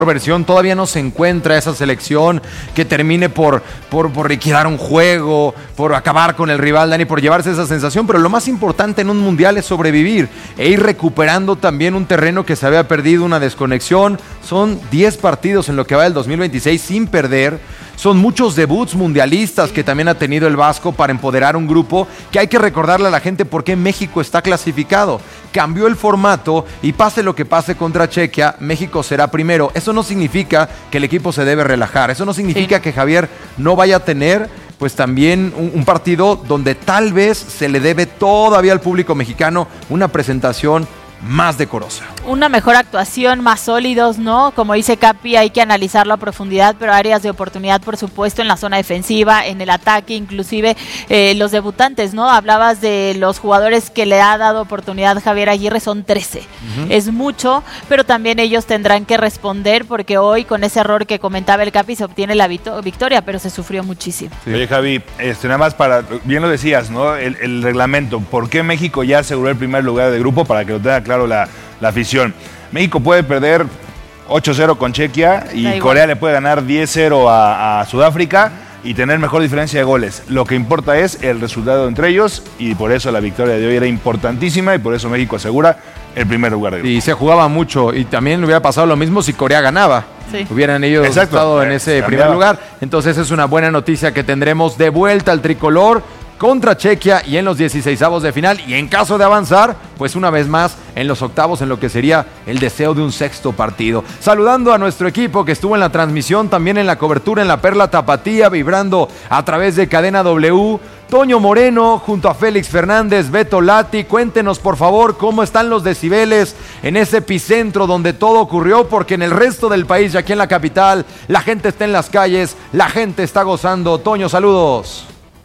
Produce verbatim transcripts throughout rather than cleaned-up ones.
versión, todavía no se encuentra esa selección que termine por, por, por liquidar un juego, por acabar con el rival, Dani, por llevarse esa sensación, pero lo más importante en un mundial es sobrevivir e ir recuperando también un terreno que se había perdido, una desconexión. Son diez partidos en lo que va del dos mil veintiséis sin perder, son muchos debuts mundialistas que también ha tenido el Vasco para empoderar un grupo que hay que recordarle a la gente por qué México está clasificado. Cambió el formato y pase lo que pase contra Chequia, México será primero. Eso no significa que el equipo se debe relajar, eso no significa sí. que Javier no vaya a tener pues también un, un partido donde tal vez se le debe todavía al público mexicano una presentación más decorosa. Una mejor actuación, más sólidos, ¿no? Como dice Capi, hay que analizarlo a profundidad, pero áreas de oportunidad, por supuesto, en la zona defensiva, en el ataque, inclusive eh, los debutantes, ¿no? Hablabas de los jugadores que le ha dado oportunidad Javier Aguirre, son trece. Uh-huh. Es mucho, pero también ellos tendrán que responder, porque hoy, con ese error que comentaba el Capi, se obtiene la victoria, pero se sufrió muchísimo. Sí. Oye, Javi, este, nada más para, bien lo decías, ¿no? El, el reglamento, ¿por qué México ya aseguró el primer lugar de grupo? Para que lo tenga claro la, la afición. México puede perder ocho cero con Chequia y Corea le puede ganar diez cero a, a Sudáfrica y tener mejor diferencia de goles. Lo que importa es el resultado entre ellos y por eso la victoria de hoy era importantísima y por eso México asegura el primer lugar de grupo. Y se jugaba mucho y también hubiera pasado lo mismo si Corea ganaba. Sí. Hubieran ellos Exacto. estado en ese eh, primer lugar. Entonces es una buena noticia que tendremos de vuelta al tricolor contra Chequia y en los dieciseisavos de final y en caso de avanzar, pues una vez más en los octavos en lo que sería el deseo de un sexto partido. Saludando a nuestro equipo que estuvo en la transmisión, también en la cobertura en la Perla Tapatía, vibrando a través de Cadena W, Toño Moreno junto a Félix Fernández, Beto Lati. Cuéntenos por favor cómo están los decibeles en ese epicentro donde todo ocurrió, porque en el resto del país y aquí en la capital la gente está en las calles, la gente está gozando. Toño, saludos.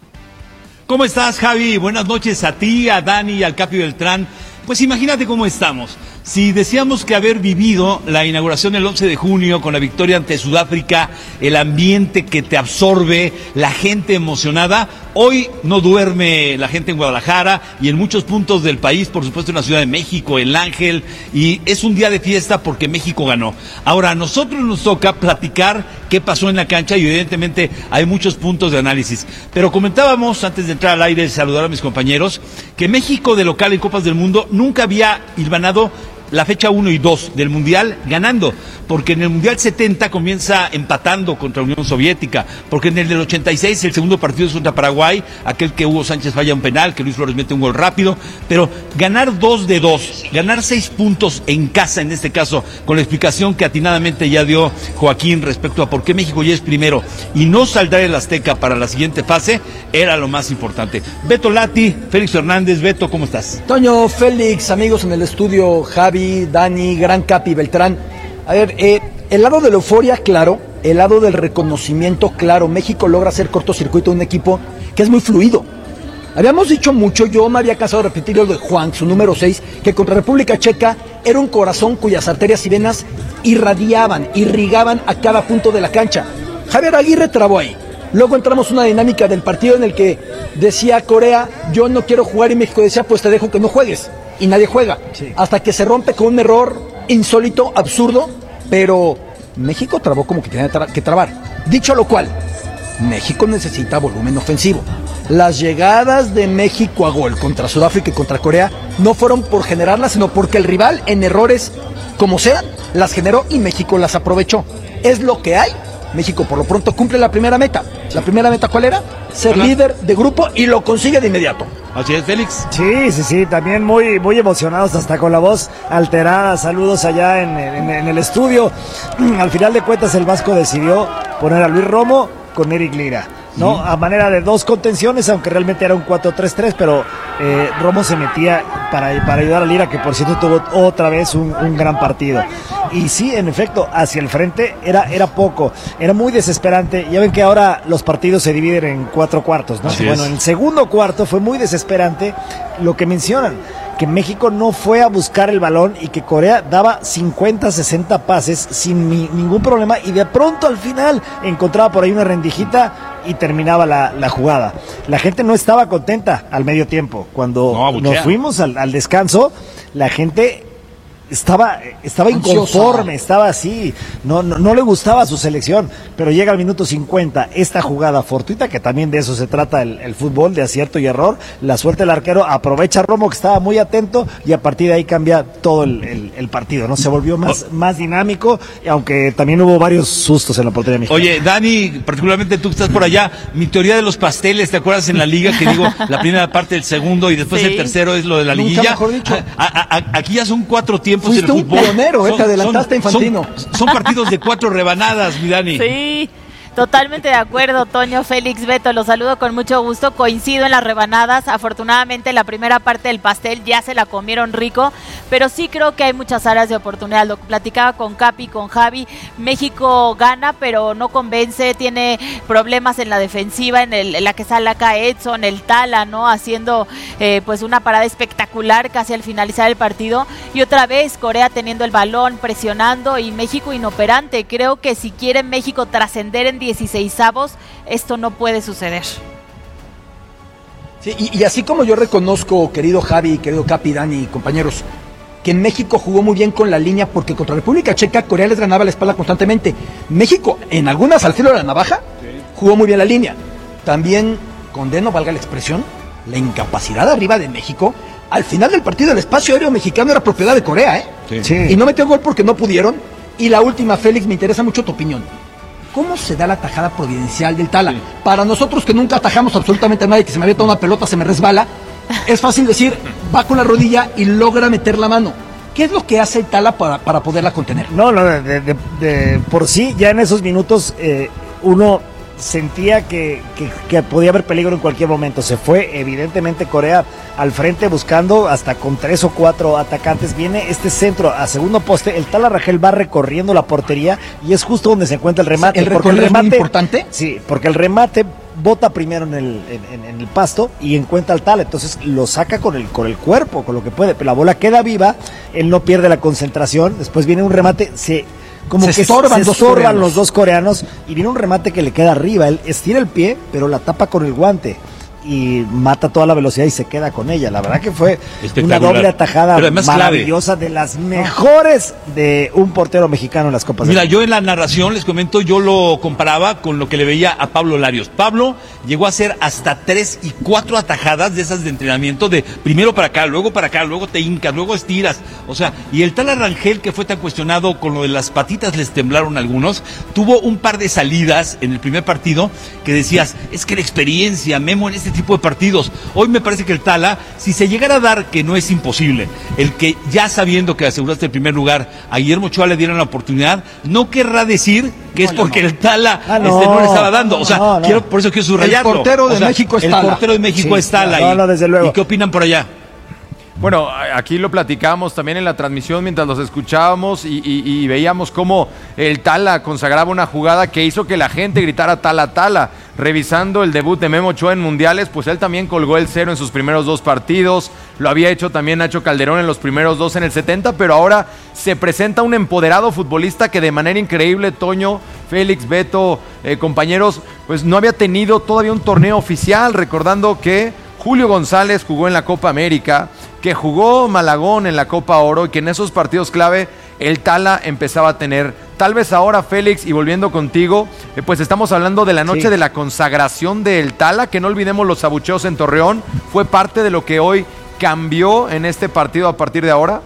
¿Cómo estás, Javi? Buenas noches a ti, a Dani y al Capi Beltrán. Pues imagínate cómo estamos. Si decíamos que haber vivido la inauguración el once de junio con la victoria ante Sudáfrica, el ambiente que te absorbe, la gente emocionada, hoy no duerme la gente en Guadalajara y en muchos puntos del país, por supuesto en la Ciudad de México, el Ángel, y es un día de fiesta porque México ganó. Ahora, a nosotros nos toca platicar qué pasó en la cancha y evidentemente hay muchos puntos de análisis. Pero comentábamos, antes de entrar al aire y saludar a mis compañeros, que México de local en Copas del Mundo nunca había hilvanado la fecha uno y dos del Mundial ganando, porque en el Mundial setenta comienza empatando contra Unión Soviética, porque en el del ochenta y seis el segundo partido es contra Paraguay, aquel que Hugo Sánchez falla un penal, que Luis Flores mete un gol rápido, pero ganar dos de dos, ganar seis puntos en casa en este caso, con la explicación que atinadamente ya dio Joaquín respecto a por qué México ya es primero y no saldrá el Azteca para la siguiente fase, era lo más importante. Beto Lati, Félix Fernández. Beto, ¿cómo estás? Toño, Félix, amigos en el estudio, Javi, Dani, Gran Capi, Beltrán. A ver, eh, el lado de la euforia, claro, el lado del reconocimiento, claro. México logra hacer cortocircuito de un equipo que es muy fluido. Habíamos dicho mucho, yo me había cansado de repetir lo de Juan, su número seis, que contra República Checa era un corazón cuyas arterias y venas irradiaban, irrigaban a cada punto de la cancha. Javier Aguirre trabó ahí. Luego entramos una dinámica del partido en el que decía Corea, yo no quiero jugar, y México decía, pues te dejo que no juegues. Y nadie juega, sí. Hasta que se rompe con un error insólito, absurdo, pero México trabó como que tenía que trabar. Dicho lo cual, México necesita volumen ofensivo. Las llegadas de México a gol contra Sudáfrica y contra Corea no fueron por generarlas, sino porque el rival en errores, como sean, las generó y México las aprovechó. Es lo que hay. México por lo pronto cumple la primera meta. ¿La primera meta cuál era? Ser Hola. líder de grupo y lo consigue de inmediato. Así es, Félix. Sí, sí, sí, también muy, muy emocionados, hasta con la voz alterada. Saludos allá en, en, en el estudio. Al final de cuentas el Vasco decidió poner a Luis Romo con Eric Lira, ¿no? A manera de dos contenciones, aunque realmente era un cuatro tres tres, pero eh, Romo se metía para, para ayudar a Lira, que por cierto tuvo otra vez un, un gran partido. Y sí, en efecto, hacia el frente era, era poco, era muy desesperante. Ya ven que ahora los partidos se dividen en cuatro cuartos, ¿no? Bueno, en el segundo cuarto fue muy desesperante lo que mencionan, que México no fue a buscar el balón y que Corea daba cincuenta, sesenta pases sin ni, ningún problema, y de pronto al final encontraba por ahí una rendijita y terminaba la, la jugada. La gente no estaba contenta al medio tiempo. Cuando no, nos fuimos al, al descanso, la gente estaba, estaba inconforme, estaba así, no, no, no le gustaba su selección, pero llega al minuto cincuenta, esta jugada fortuita, que también de eso se trata el, el fútbol, de acierto y error, la suerte del arquero, aprovecha a Romo, que estaba muy atento, y a partir de ahí cambia todo el, el, el partido, ¿no? Se volvió más, más dinámico, aunque también hubo varios sustos en la portería mexicana. Oye, Dani, particularmente tú que estás por allá, mi teoría de los pasteles, ¿te acuerdas en la liga que digo la primera parte del segundo y después sí. el tercero es lo de la Nunca liguilla? Mejor dicho. A, a, a, aquí ya son cuatro tiempos Fuiste en el fútbol. un pionero, eh, te adelantaste, son, Infantino. Son, son partidos de cuatro rebanadas, mi Dani. Sí. Totalmente de acuerdo, Toño, Félix, Beto, los saludo con mucho gusto, coincido en las rebanadas, afortunadamente la primera parte del pastel ya se la comieron rico, pero sí creo que hay muchas áreas de oportunidad, lo platicaba con Capi, con Javi, México gana pero no convence, tiene problemas en la defensiva, en, el, en la que sale acá Edson, el Tala, ¿no? Haciendo eh, pues una parada espectacular casi al finalizar el partido, y otra vez Corea teniendo el balón, presionando, y México inoperante. Creo que si quiere México trascender en dieciseisavos, esto no puede suceder. Sí, y, y así como yo reconozco, querido Javi, querido Capi, Dani, compañeros, que México jugó muy bien con la línea, porque contra República Checa Corea les ganaba la espalda constantemente. México, en algunas al filo de la navaja, sí. jugó muy bien la línea. También condeno, valga la expresión, la incapacidad arriba de México. Al final del partido el espacio aéreo mexicano era propiedad de Corea, ¿eh? Sí. Sí. Y no metió gol porque no pudieron. Y la última, Félix, me interesa mucho tu opinión. ¿Cómo se da la tajada providencial del Tala? Sí. Para nosotros que nunca atajamos absolutamente a nadie, que se me avienta una pelota, se me resbala, es fácil decir, va con la rodilla y logra meter la mano. ¿Qué es lo que hace el Tala para, para poderla contener? No, no, de, de, de, de por sí, ya en esos minutos, eh, uno sentía que, que, que podía haber peligro en cualquier momento. Se fue evidentemente Corea al frente buscando hasta con tres o cuatro atacantes. Viene este centro a segundo poste, el Tala Rangel va recorriendo la portería y es justo donde se encuentra el remate. ¿El recorrido es muy importante? Sí, porque el remate bota primero en el, en, en el pasto y encuentra al Tala, entonces lo saca con el, con el cuerpo, con lo que puede, pero la bola queda viva, él no pierde la concentración, después viene un remate, se... como se que estorban, se estorban los dos coreanos y viene un remate que le queda arriba, él estira el pie pero la tapa con el guante y mata toda la velocidad y se queda con ella. La verdad que fue una doble atajada maravillosa, clave. De las mejores de un portero mexicano en las Copas. Mira, yo en la narración les comento, yo lo comparaba con lo que le veía a Pablo Larios. Pablo llegó a hacer hasta tres y cuatro atajadas de esas de entrenamiento, de primero para acá, luego para acá, luego te hincas, luego estiras. O sea, y el Tala Rangel, que fue tan cuestionado con lo de las patitas, les temblaron algunos, tuvo un par de salidas en el primer partido que decías, es que la experiencia, Memo, en este tipo de partidos. Hoy me parece que el Tala, si se llegara a dar, que no es imposible, el que ya sabiendo que aseguraste el primer lugar a Guillermo Ochoa le dieran la oportunidad, no querrá decir que no, es porque no. el Tala ah, no, este, no le estaba dando. O sea, no, no. Quiero, por eso quiero subrayarlo. El portero de o sea, México es el Tala. El portero de México sí, es Tala. No, no, desde luego. ¿Y qué opinan por allá? Bueno, aquí lo platicábamos también en la transmisión mientras los escuchábamos y, y, y veíamos cómo el Tala consagraba una jugada que hizo que la gente gritara Tala, Tala. Revisando el debut de Memo Ochoa en mundiales, pues él también colgó el cero en sus primeros dos partidos, lo había hecho también Nacho Calderón en los primeros dos en el setenta, pero ahora se presenta un empoderado futbolista que de manera increíble, Toño, Félix, Beto, eh, compañeros, pues no había tenido todavía un torneo oficial, recordando que Julio González jugó en la Copa América, que jugó Malagón en la Copa Oro y que en esos partidos clave el Tala empezaba a tener. Tal vez ahora, Félix, y volviendo contigo, eh, pues estamos hablando de la noche sí. de la consagración del Tala, que no olvidemos los abucheos en Torreón, ¿fue parte de lo que hoy cambió en este partido a partir de ahora?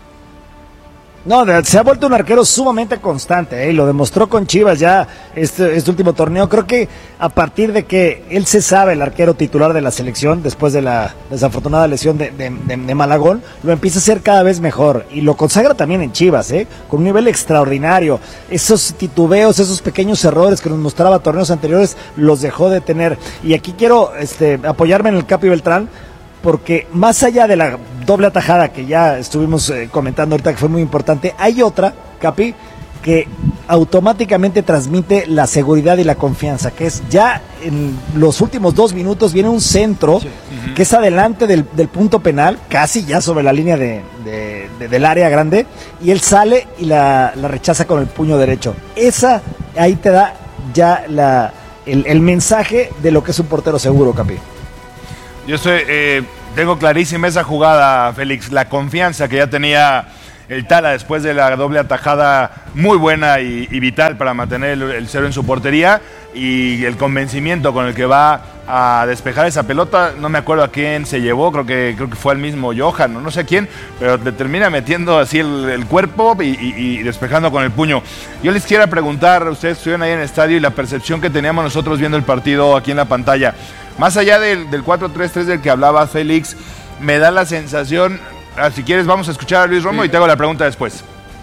No, se ha vuelto un arquero sumamente constante, ¿eh? Lo demostró con Chivas ya este, este último torneo. Creo que a partir de que él se sabe el arquero titular de la selección, después de la desafortunada lesión de, de, de, de Malagón, lo empieza a hacer cada vez mejor y lo consagra también en Chivas, ¿eh? Con un nivel extraordinario. Esos titubeos, esos pequeños errores que nos mostraba torneos anteriores, los dejó de tener. Y aquí quiero este, apoyarme en el Capi Beltrán, porque más allá de la doble atajada que ya estuvimos eh, comentando ahorita, que fue muy importante, hay otra, Capi, que automáticamente transmite la seguridad y la confianza, que es ya en los últimos dos minutos viene un centro sí. uh-huh. que es adelante del, del punto penal, casi ya sobre la línea de, de, de, del área grande, y él sale y la, la rechaza con el puño derecho. Esa, ahí te da ya la, el, el mensaje de lo que es un portero seguro, Capi. Yo estoy, eh, tengo clarísima esa jugada, Félix, la confianza que ya tenía el Tala después de la doble atajada muy buena y, y vital para mantener el, el cero en su portería, y el convencimiento con el que va a despejar esa pelota, no me acuerdo a quién se llevó, creo que creo que fue al mismo Johan, no, no sé a quién, pero te termina metiendo así el, el cuerpo y, y, y despejando con el puño. Yo les quiero preguntar, ustedes estuvieron ahí en el estadio y la percepción que teníamos nosotros viendo el partido aquí en la pantalla, más allá del, del cuatro tres tres del que hablaba Félix, me da la sensación, ah, si quieres vamos a escuchar a Luis Romo, sí, y te hago la pregunta después.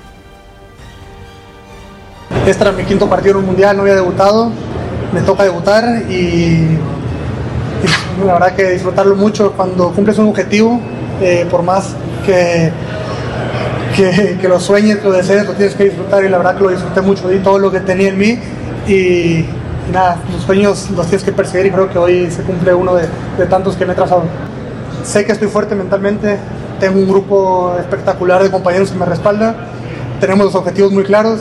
Este era mi quinto partido en un mundial, no había debutado, me toca debutar y, y la verdad que disfrutarlo mucho cuando cumples un objetivo, eh, por más que, que, que lo sueñes, que lo desees, lo tienes que disfrutar, y la verdad que lo disfruté mucho, di todo lo que tenía en mí y, y nada, los sueños los tienes que perseguir y creo que hoy se cumple uno de, de tantos que me he trazado. Sé que estoy fuerte mentalmente, tengo un grupo espectacular de compañeros que me respalda, tenemos los objetivos muy claros.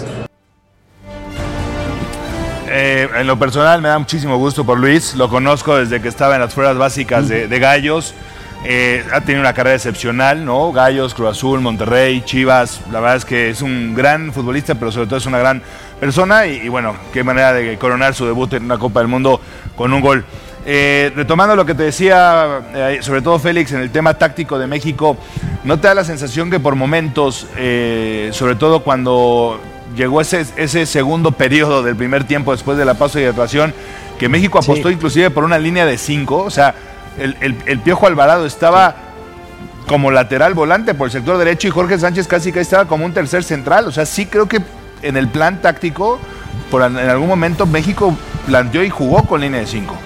Eh, en lo personal me da muchísimo gusto por Luis, lo conozco desde que estaba en las fuerzas básicas de, de Gallos, eh, ha tenido una carrera excepcional, ¿no? Gallos, Cruz Azul, Monterrey, Chivas, la verdad es que es un gran futbolista, pero sobre todo es una gran persona y, y bueno, qué manera de coronar su debut en una Copa del Mundo con un gol. Eh, retomando lo que te decía, eh, sobre todo Félix, en el tema táctico de México, ¿no te da la sensación que por momentos, eh, sobre todo cuando llegó ese, ese segundo periodo del primer tiempo después de la pausa de hidratación, que México apostó sí. inclusive por una línea de cinco? O sea, el, el, el Piojo Alvarado estaba sí. como lateral volante por el sector derecho y Jorge Sánchez casi que estaba como un tercer central. O sea, sí creo que en el plan táctico, por, en algún momento México planteó y jugó con línea de cinco.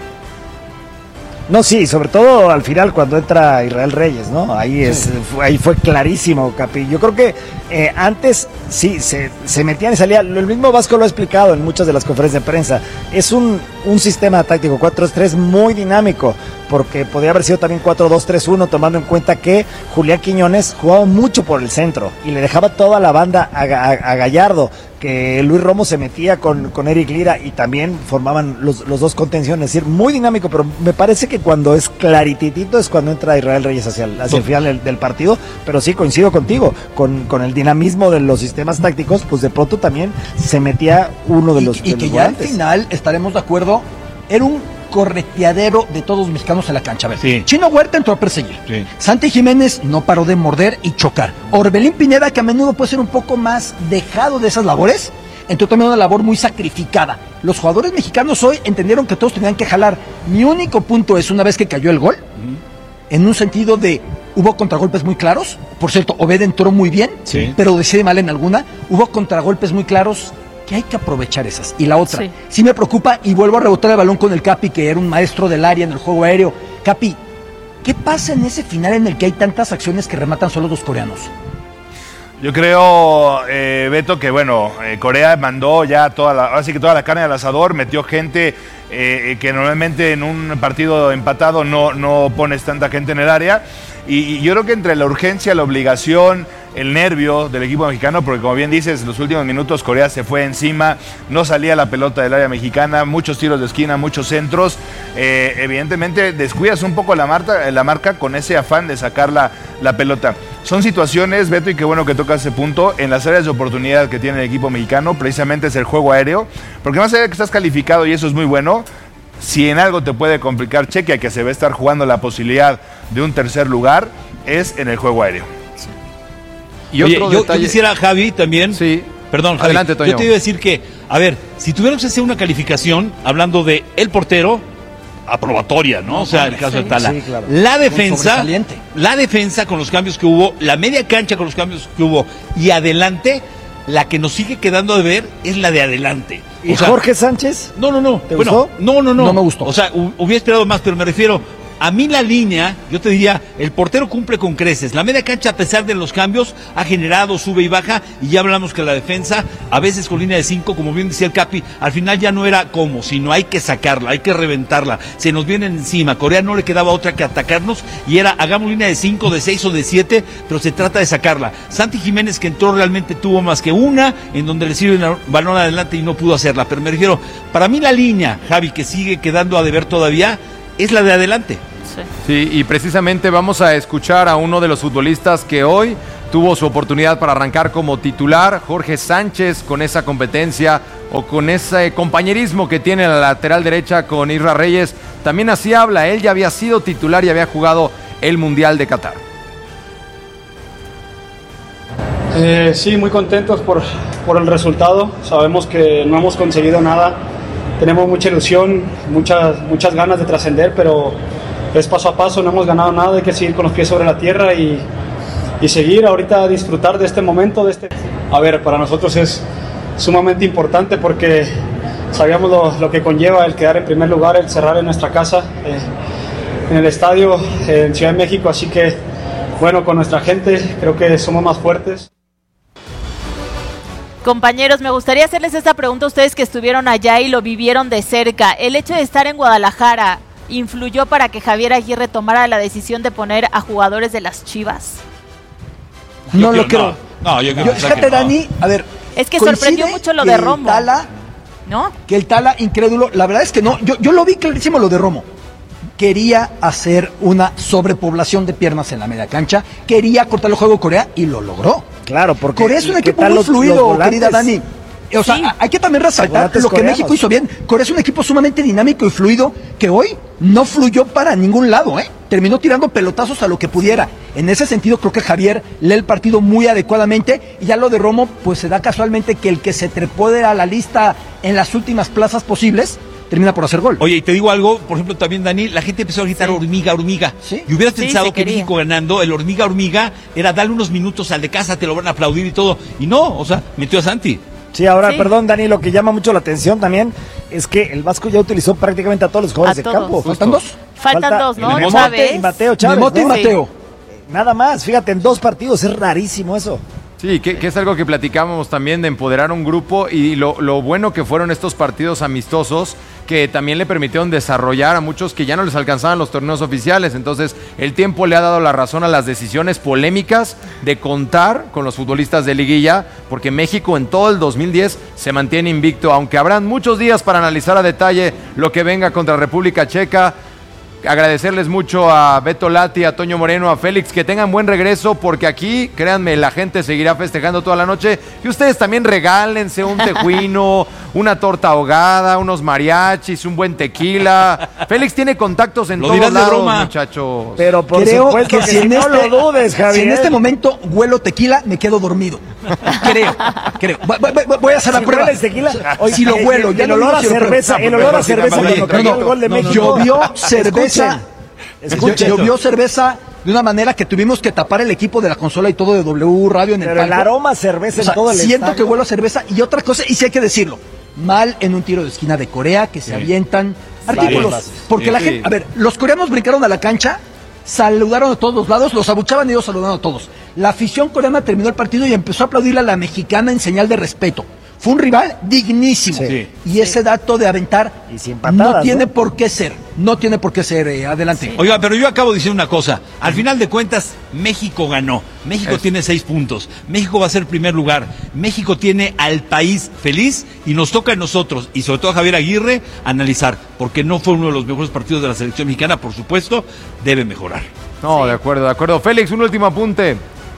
No, sí, sobre todo al final cuando entra Israel Reyes, ¿no? Ahí es, sí. fue, ahí fue clarísimo, Capi. Yo creo que eh, antes sí, se, se metían y salían. El mismo Vasco lo ha explicado en muchas de las conferencias de prensa. Es un, un sistema táctico cuatro dos tres muy dinámico, porque podría haber sido también cuatro dos tres uno, tomando en cuenta que Julián Quiñones jugaba mucho por el centro y le dejaba toda la banda a, a, a Gallardo, que Luis Romo se metía con, con Eric Lira y también formaban los, los dos contenciones, es decir, muy dinámico, pero me parece que cuando es clarititito es cuando entra Israel Reyes hacia el, hacia el final del, del partido, pero sí coincido contigo, con, con el dinamismo de los sistemas tácticos, pues de pronto también se metía uno de los Y, y de que los ya volantes. al final, estaremos de acuerdo, era un correteadero de todos los mexicanos en la cancha. A ver, sí. Chino Huerta entró a perseguir. Sí. Santi Jiménez no paró de morder y chocar. Orbelín Pineda, que a menudo puede ser un poco más dejado de esas labores, entró también una labor muy sacrificada. Los jugadores mexicanos hoy entendieron que todos tenían que jalar. Mi único punto es, una vez que cayó el gol, uh-huh. en un sentido de, hubo contragolpes muy claros. Por cierto, Obed entró muy bien, sí. pero decide mal en alguna. Hubo contragolpes muy claros, que hay que aprovechar esas. Y la otra, sí. sí me preocupa, y vuelvo a rebotar el balón con el Capi, que era un maestro del área en el juego aéreo. Capi, ¿qué pasa en ese final en el que hay tantas acciones que rematan solo los coreanos? Yo creo, eh, Beto, que bueno, eh, Corea mandó ya toda la, así que toda la carne al asador, metió gente eh, que normalmente en un partido empatado no, no pones tanta gente en el área. Y, y yo creo que entre la urgencia, la obligación, el nervio del equipo mexicano, porque como bien dices, en los últimos minutos Corea se fue encima, no salía la pelota del área mexicana, muchos tiros de esquina, muchos centros, eh, evidentemente descuidas un poco la marca, la marca con ese afán de sacar la, la pelota. Son situaciones, Beto, y qué bueno que tocas ese punto, en las áreas de oportunidad que tiene el equipo mexicano, precisamente es el juego aéreo, porque más allá de que estás calificado y eso es muy bueno, si en algo te puede complicar Chequia, que se va a estar jugando la posibilidad de un tercer lugar, es en el juego aéreo. Y Oye, otro yo, detalle... yo quisiera, Javi, también... Sí. Perdón, Javi, adelante, Toño. Yo te iba a decir que, a ver, si tuviéramos que hacer una calificación, hablando de el portero, aprobatoria, ¿no? no o sea, el caso sí, de Tala. Sí, claro. La defensa, la defensa con los cambios que hubo, la media cancha con los cambios que hubo, y adelante, la que nos sigue quedando de ver es la de adelante. ¿Y o sea, Jorge Sánchez? No, no, no. ¿Te bueno, gustó? No, no, no. No me gustó. O sea, hubiera esperado más, pero me refiero... A mí la línea, yo te diría, el portero cumple con creces. La media cancha, a pesar de los cambios, ha generado, sube y baja, y ya hablamos que la defensa, a veces con línea de cinco, como bien decía el Capi, al final ya no era como, sino hay que sacarla, hay que reventarla. Se nos viene encima. Corea no le quedaba otra que atacarnos, y era, hagamos línea de cinco, de seis o de siete, pero se trata de sacarla. Santi Jiménez, que entró, realmente tuvo más que una, en donde le sirve el balón adelante y no pudo hacerla. Pero me refiero, para mí la línea, Javi, que sigue quedando a deber todavía, es la de adelante. Sí, y precisamente vamos a escuchar a uno de los futbolistas que hoy tuvo su oportunidad para arrancar como titular. Jorge Sánchez, con esa competencia o con ese compañerismo que tiene en la lateral derecha con Isra Reyes, también así habla. Él ya había sido titular y había jugado el Mundial de Qatar. Eh, sí, muy contentos por, por el resultado. Sabemos que no hemos conseguido nada. Tenemos mucha ilusión, muchas, muchas ganas de trascender, pero es paso a paso, no hemos ganado nada, hay que seguir con los pies sobre la tierra y, y seguir ahorita a disfrutar de este momento. De este... A ver, para nosotros es sumamente importante porque sabíamos lo, lo que conlleva el quedar en primer lugar, el cerrar en nuestra casa, eh, en el estadio, eh, en Ciudad de México, así que bueno, con nuestra gente creo que somos más fuertes. Compañeros, me gustaría hacerles esta pregunta a ustedes que estuvieron allá y lo vivieron de cerca. ¿El hecho de estar en Guadalajara influyó para que Javier Aguirre tomara la decisión de poner a jugadores de las Chivas? No Yo lo creo- creo. No, no, yo creo Yo, que fíjate, no. Dani, a ver. Es que coincide sorprendió mucho lo que de el Romo. Tala, ¿No? que el Tala, incrédulo, la verdad es que no. Yo, yo lo vi clarísimo lo de Romo. Quería hacer una sobrepoblación de piernas en la media cancha, quería cortar el juego de Corea y lo logró. Claro, porque Corea es un ¿qué equipo tal muy los- fluido, los volantes? querida Dani. O sea, Sí. hay que también Los resaltar volantes lo que coreanos. México hizo bien. Corea es un equipo sumamente dinámico y fluido que hoy no fluyó para ningún lado, ¿eh? Terminó tirando pelotazos a lo que pudiera. En ese sentido, creo que Javier lee el partido muy adecuadamente. Y ya lo de Romo, pues se da casualmente que el que se trepó de a la lista en las últimas plazas posibles termina por hacer gol. Oye, y te digo algo, por ejemplo, también, Dani, la gente empezó a gritar Sí. hormiga, hormiga. Sí. Y hubieras Sí, pensado se que quería. México ganando, el hormiga, hormiga, era darle unos minutos al de casa, te lo van a aplaudir y todo. Y no, o sea, metió a Santi. Sí, ahora, Sí. perdón, Dani, lo que llama mucho la atención también es que el Vasco ya utilizó prácticamente a todos los jugadores A de todos. campo. ¿Faltan dos? Faltan Falta dos, ¿no? Memote Chávez. y Mateo Chávez, Memote y ¿no? Mateo. Nada más, fíjate, en dos partidos, es rarísimo eso. Sí, que, que es algo que platicábamos también de empoderar un grupo y lo, lo bueno que fueron estos partidos amistosos que también le permitieron desarrollar a muchos que ya no les alcanzaban los torneos oficiales. Entonces el tiempo le ha dado la razón a las decisiones polémicas de contar con los futbolistas de liguilla, porque México en todo el dos mil diez se mantiene invicto, aunque habrán muchos días para analizar a detalle lo que venga contra República Checa. Agradecerles mucho a Beto Lati, a Toño Moreno, a Félix, que tengan buen regreso, porque aquí, créanme, la gente seguirá festejando toda la noche. Y ustedes también regálense un tejuino, una torta ahogada, unos mariachis, un buen tequila. Félix tiene contactos en Lo todos dirás de lados, broma. muchachos. Pero por Creo supuesto que, que, si, si en no este, lo dudes, si Javier. en este momento huelo tequila, me quedo dormido. Creo, creo. Voy, voy- voy a hacer la Si prueba. hueles tequila, oye, si lo el- huelo, el, ya el no olor digo a si lo pruebo. cerveza, el olor a cerveza Oye, cuando cayó no, el gol de no, no, México. llovió cerveza. Escuchen. Llovió cerveza de una manera que tuvimos que tapar el equipo de la consola y todo de W Radio en el Pero el palco. aroma a cerveza O sea, en todo el siento estadio. que huelo a cerveza y otra cosa, y sí hay que decirlo, mal en un tiro de esquina de Corea, que se avientan artículos. Sí, Porque sí, la sí. gente, a ver, los coreanos brincaron a la cancha, saludaron a todos los lados, los abuchaban y ellos saludaron a todos. La afición coreana terminó el partido y empezó a aplaudirle a la mexicana en señal de respeto. Fue un rival dignísimo. Sí. Y ese dato de aventar Y sin patadas, no tiene ¿no? por qué ser. No tiene por qué ser. eh, adelante. Oiga, pero yo acabo de decir una cosa. Al final de cuentas, México ganó. México Eso. tiene seis puntos. México va a ser primer lugar. México tiene al país feliz y nos toca a nosotros, y sobre todo a Javier Aguirre, analizar. Porque no fue uno de los mejores partidos de la selección mexicana, por supuesto, debe mejorar. No, de acuerdo, de acuerdo. Félix, un último apunte.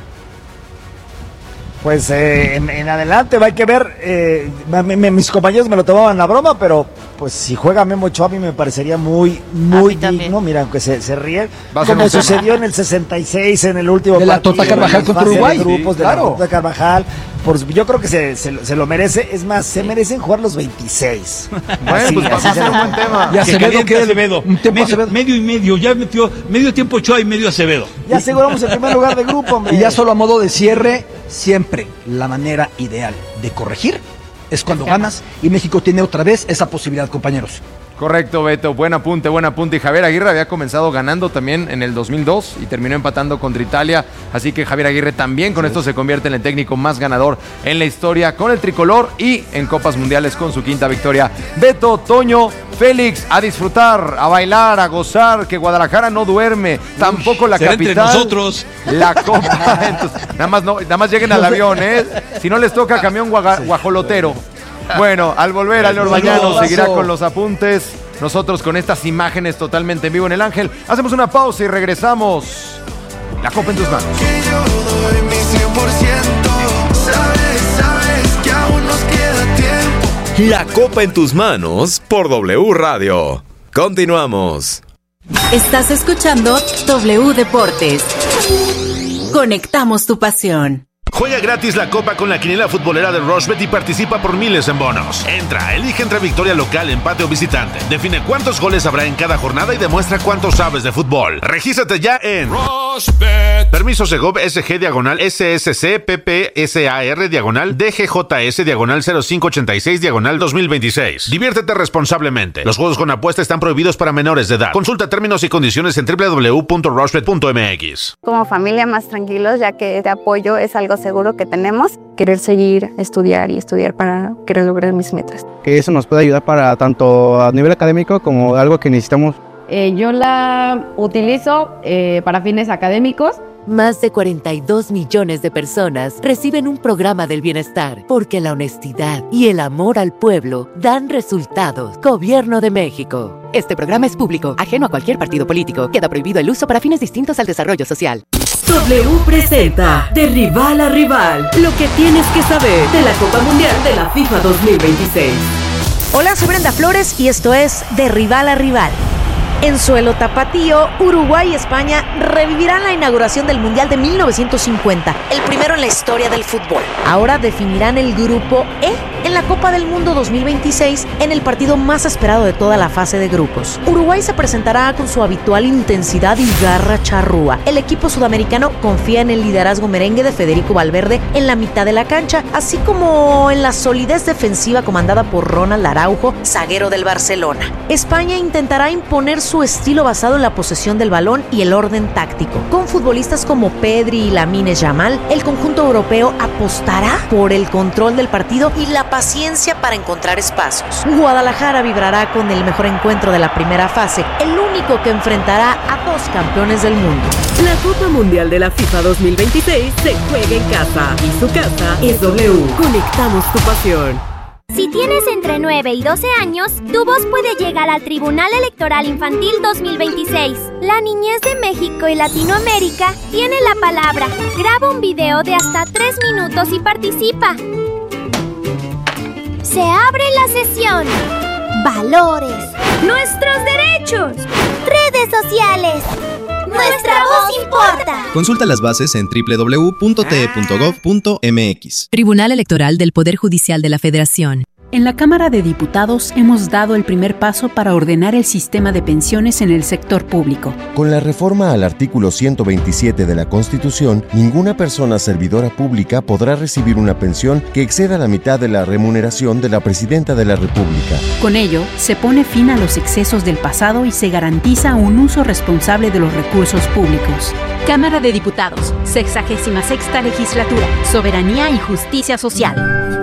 Pues eh, en, en adelante va, hay que ver. eh, me- me- mis compañeros me lo tomaban la broma, pero pues si juega Memo Ochoa a mí me parecería muy, muy mí también. digno. Mira, aunque se, se ríe. Va a ser Como un tema. sucedió en el sesenta y seis, en el último De la partido, Tota Carvajal en contra fase de Uruguay. grupos Sí, de la claro. Tota Carvajal. Por, yo creo que se, se, se lo merece. Es más, se merecen jugar los veintiséis. Bueno, Así, pues así va a se ser lo- un buen tema. Y Acevedo, caliente ¿qué? Acevedo. Un tiempo medio, Acevedo. medio y medio. Ya metió medio tiempo Ochoa y medio Acevedo. Ya aseguramos el primer lugar de grupo, hombre. Y ya solo a modo de cierre, siempre la manera ideal de corregir es cuando ganas y México tiene otra vez esa posibilidad, compañeros. Correcto, Beto. Buen apunte, buen apunte. Y Javier Aguirre había comenzado ganando también en el dos mil dos y terminó empatando contra Italia. Así que Javier Aguirre también con esto se convierte en el técnico más ganador en la historia con el tricolor y en Copas Mundiales con su quinta victoria. Beto, Toño, Félix, a disfrutar, a bailar, a gozar, que Guadalajara no duerme, tampoco la será entre capital. nosotros. La Copa. Entonces, nada más no, nada más lleguen al avión, ¿eh? Si no les toca camión guaga- guajolotero. Bueno, al volver, Ale Orbañano Saludos. seguirá con los apuntes. Nosotros con estas imágenes totalmente en vivo en el Ángel. Hacemos una pausa y regresamos. La Copa en tus manos. Que yo doy mi cien por ciento. Sabes, sabes que aún nos queda tiempo. La Copa en tus manos por W Radio. Continuamos. Estás escuchando W Deportes. Conectamos tu pasión. Juega gratis la Copa con la quiniela futbolera de Rushbet y participa por miles en bonos. Entra, elige entre victoria local, empate o visitante. Define cuántos goles habrá en cada jornada y demuestra cuánto sabes de fútbol. Regístrate ya en Rushbet. Permiso Segov S G diagonal S S C P P S A R diagonal D G J S diagonal cero cinco ochenta y seis diagonal dos mil veintiséis. Diviértete responsablemente. Los juegos con apuesta están prohibidos para menores de edad. Consulta términos y condiciones en w w w punto rushbet punto m x. Como familia más tranquilos, ya que este apoyo es algo seguro que tenemos. Querer seguir, estudiar y estudiar para querer lograr mis metas. Que eso nos puede ayudar para tanto a nivel académico como algo que necesitamos. Eh, yo la utilizo eh, para fines académicos. Más de cuarenta y dos millones de personas reciben un programa del bienestar porque la honestidad y el amor al pueblo dan resultados. Gobierno de México. Este programa es público, ajeno a cualquier partido político. Queda prohibido el uso para fines distintos al desarrollo social. W presenta De Rival a Rival, lo que tienes que saber de la Copa Mundial de la FIFA dos mil veintiséis. Hola, soy Brenda Flores y esto es De Rival a Rival. En suelo tapatío, Uruguay y España revivirán la inauguración del Mundial de mil novecientos cincuenta, el primero en la historia del fútbol. Ahora definirán el grupo E en la Copa del Mundo dos mil veintiséis en el partido más esperado de toda la fase de grupos. Uruguay se presentará con su habitual intensidad y garra charrúa. El equipo sudamericano confía en el liderazgo merengue de Federico Valverde en la mitad de la cancha, así como en la solidez defensiva comandada por Ronald Araujo, zaguero del Barcelona. España intentará imponer su estilo basado en la posesión del balón y el orden táctico. Con futbolistas como Pedri y Lamine Yamal, el conjunto europeo apostará por el control del partido y la paciencia para encontrar espacios. Guadalajara vibrará con el mejor encuentro de la primera fase, el único que enfrentará a dos campeones del mundo. La Copa Mundial de la FIFA dos mil veintiséis se juega en casa y su casa es W. Conectamos tu pasión. Si tienes entre nueve y doce años, tu voz puede llegar al Tribunal Electoral Infantil dos mil veintiséis. La niñez de México y Latinoamérica tiene la palabra. Graba un video de hasta tres minutos y participa. Se abre la sesión. Valores. Nuestros derechos. Redes sociales. Nuestra voz importa. Consulta las bases en doble u doble u doble u punto t e punto gov punto m x. Tribunal Electoral del Poder Judicial de la Federación. En la Cámara de Diputados hemos dado el primer paso para ordenar el sistema de pensiones en el sector público. Con la reforma al artículo ciento veintisiete de la Constitución, ninguna persona servidora pública podrá recibir una pensión que exceda la mitad de la remuneración de la Presidenta de la República. Con ello, se pone fin a los excesos del pasado y se garantiza un uso responsable de los recursos públicos. Cámara de Diputados, sexagésima sexta legislatura, soberanía y justicia social.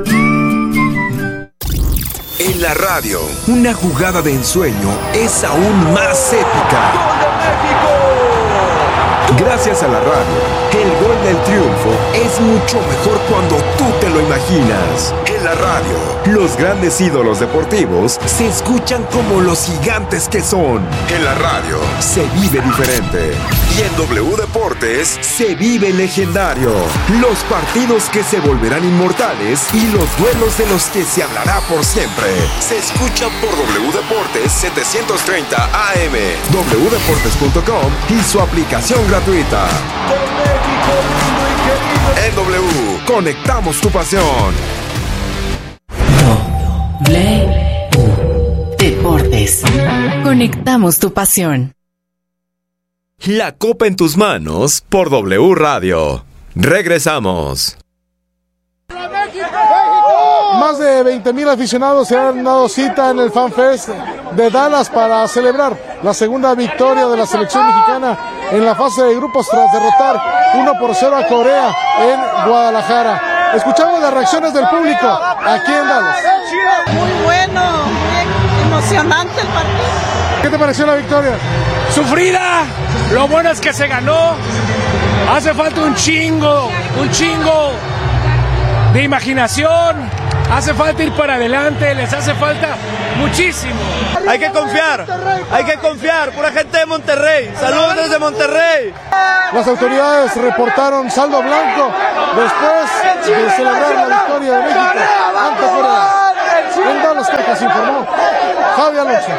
En la radio, una jugada de ensueño es aún más épica. ¡Gol de México! Gracias a la radio, el gol del triunfo es mucho mejor cuando tú te lo imaginas. En la radio, los grandes ídolos deportivos se escuchan como los gigantes que son. En la radio, se vive diferente. Y en W Deportes, se vive legendario. Los partidos que se volverán inmortales y los duelos de los que se hablará por siempre. Se escuchan por W Deportes setecientos treinta A M, w deportes punto com y su aplicación gratuita. En W, conectamos tu pasión. W Deportes. Conectamos tu pasión. La Copa en tus manos por W Radio. Regresamos. Más de veinte mil aficionados se han dado cita en el FanFest de Dallas para celebrar la segunda victoria de la selección mexicana en la fase de grupos tras derrotar uno por cero a Corea en Guadalajara. Escuchamos las reacciones del público aquí en Dallas. Muy bueno, muy emocionante el partido. ¿Qué te pareció la victoria? Sufrida, lo bueno es que se ganó. Hace falta un chingo, un chingo de imaginación, hace falta ir para adelante, les hace falta muchísimo. Hay que confiar, hay que confiar, pura gente de Monterrey. Saludos desde Monterrey. Las autoridades reportaron saldo blanco después de celebrar la victoria de México ante Corea. En Dallas, Texas, informó Javi Alonso.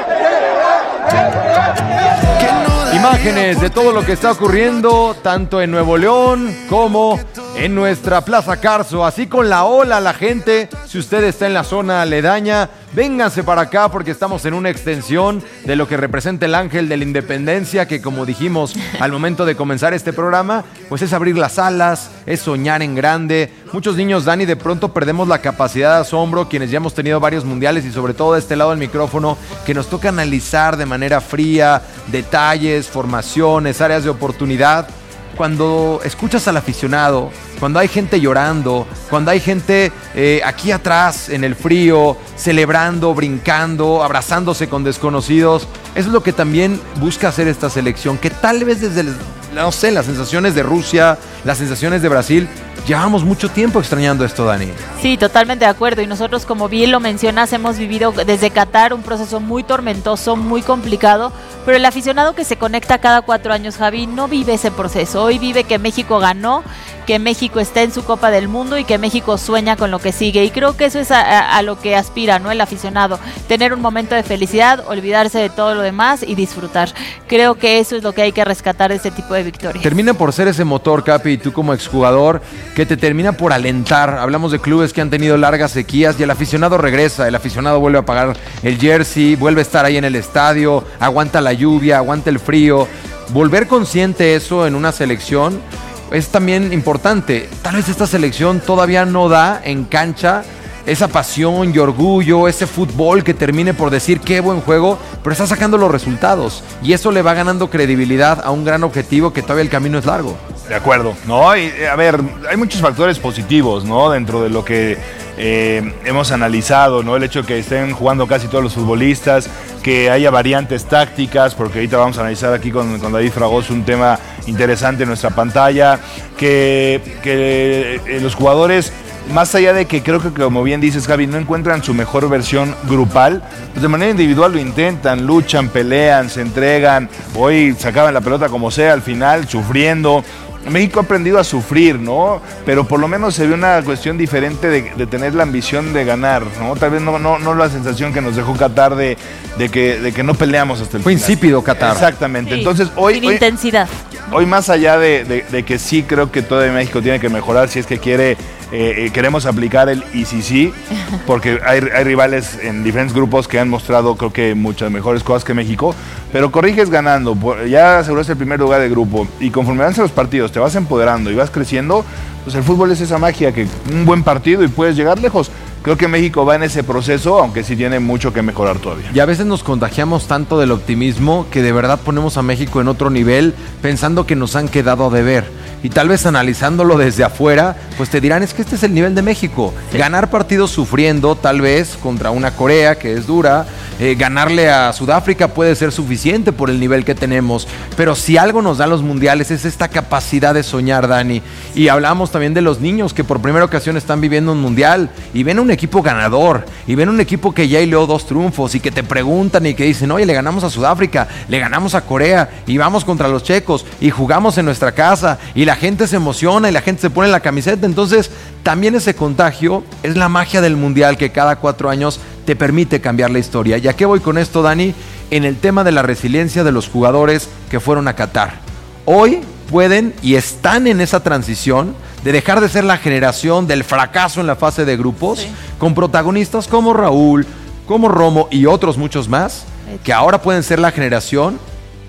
Imágenes de todo lo que está ocurriendo tanto en Nuevo León como en nuestra Plaza Carso, así con la ola, la gente, si usted está en la zona aledaña, vénganse para acá porque estamos en una extensión de lo que representa el Ángel de la Independencia, que como dijimos al momento de comenzar este programa, pues es abrir las alas, es soñar en grande. Muchos niños, Dani, de pronto perdemos la capacidad de asombro, quienes ya hemos tenido varios mundiales y sobre todo de este lado del micrófono, que nos toca analizar de manera fría detalles, formaciones, áreas de oportunidad. Cuando escuchas al aficionado, cuando hay gente llorando, cuando hay gente eh, aquí atrás en el frío, celebrando, brincando, abrazándose con desconocidos, eso es lo que también busca hacer esta selección, que tal vez desde, el, no sé, las sensaciones de Rusia, las sensaciones de Brasil, llevamos mucho tiempo extrañando esto, Dani. Sí, totalmente de acuerdo. Y nosotros, como bien lo mencionas, hemos vivido desde Qatar un proceso muy tormentoso, muy complicado, pero el aficionado que se conecta cada cuatro años, Javi, no vive ese proceso. Hoy vive que México ganó, que México está en su Copa del Mundo y que México sueña con lo que sigue. Y creo que eso es a, a, a lo que aspira, ¿no? El aficionado, tener un momento de felicidad, olvidarse de todo lo demás y disfrutar. Creo que eso es lo que hay que rescatar de este tipo de victorias. Termina por ser ese motor, Capi, y tú como exjugador, que te termina por alentar. Hablamos de clubes que han tenido largas sequías y el aficionado regresa, el aficionado vuelve a pagar el jersey, vuelve a estar ahí en el estadio, aguanta la lluvia, aguanta el frío. Volver consciente eso en una selección es también importante. Tal vez esta selección todavía no da en cancha esa pasión y orgullo, ese fútbol que termine por decir qué buen juego, pero está sacando los resultados y eso le va ganando credibilidad a un gran objetivo que todavía el camino es largo. De acuerdo, ¿no? Y, a ver, hay muchos factores positivos, ¿no? Dentro de lo que eh, hemos analizado, ¿no? El hecho de que estén jugando casi todos los futbolistas, que haya variantes tácticas, porque ahorita vamos a analizar aquí con, con David Fragoso un tema interesante en nuestra pantalla, que, que eh, los jugadores, más allá de que creo que, como bien dices, Javi, no encuentran su mejor versión grupal, pues de manera individual lo intentan, luchan, pelean, se entregan, hoy sacaban la pelota como sea, al final sufriendo. México ha aprendido a sufrir, ¿no? Pero por lo menos se ve una cuestión diferente de, de tener la ambición de ganar, ¿no? Tal vez no, no, no la sensación que nos dejó Qatar de, de, que, de que no peleamos hasta el Fue final. Fue insípido Qatar. Exactamente. Sí, Entonces, hoy, sin hoy, intensidad. Hoy más allá de, de, de que sí creo que todavía México tiene que mejorar si es que quiere, eh, eh, queremos aplicar el y si sí, porque hay, hay rivales en diferentes grupos que han mostrado creo que muchas mejores cosas que México, pero corriges ganando, ya aseguraste el primer lugar de grupo y conforme avanzan los partidos te vas empoderando y vas creciendo, pues el fútbol es esa magia que un buen partido y puedes llegar lejos. Creo que México va en ese proceso, aunque sí tiene mucho que mejorar todavía. Y a veces nos contagiamos tanto del optimismo que de verdad ponemos a México en otro nivel pensando que nos han quedado a deber. Y tal vez analizándolo desde afuera, pues te dirán, es que este es el nivel de México. Sí. Ganar partidos sufriendo, tal vez, contra una Corea que es dura, eh, ganarle a Sudáfrica puede ser suficiente por el nivel que tenemos. Pero si algo nos dan los mundiales es esta capacidad de soñar, Dani. Y hablamos también de los niños que por primera ocasión están viviendo un mundial y ven un equipo ganador, y ven un equipo que ya hileó dos triunfos y que te preguntan y que dicen, oye, le ganamos a Sudáfrica, le ganamos a Corea y vamos contra los checos y jugamos en nuestra casa y la gente se emociona y la gente se pone la camiseta. Entonces también ese contagio es la magia del mundial que cada cuatro años te permite cambiar la historia. ¿Y a qué voy con esto, Dani? En el tema de la resiliencia de los jugadores que fueron a Qatar. Hoy pueden y están en esa transición de dejar de ser la generación del fracaso en la fase de grupos, sí, con protagonistas como Raúl, como Romo y otros muchos más, que ahora pueden ser la generación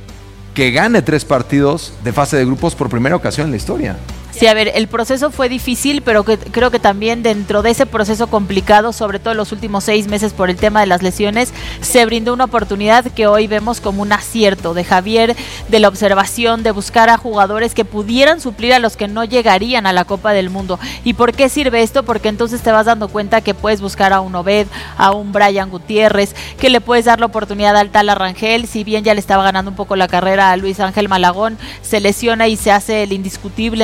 que gane tres partidos de fase de grupos por primera ocasión en la historia. Sí, a ver, el proceso fue difícil, pero que, creo que también dentro de ese proceso complicado, sobre todo en los últimos seis meses por el tema de las lesiones, se brindó una oportunidad que hoy vemos como un acierto de Javier, de la observación, de buscar a jugadores que pudieran suplir a los que no llegarían a la Copa del Mundo. ¿Y por qué sirve esto? Porque entonces te vas dando cuenta que puedes buscar a un Obed, a un Brian Gutiérrez, que le puedes dar la oportunidad al Tala Rangel, si bien ya le estaba ganando un poco la carrera a Luis Ángel Malagón, se lesiona y se hace el indiscutible en la portería